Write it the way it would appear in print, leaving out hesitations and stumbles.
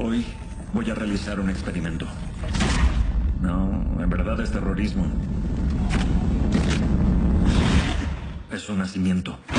Hoy voy a realizar un experimento. No, en verdad es terrorismo. Es un nacimiento.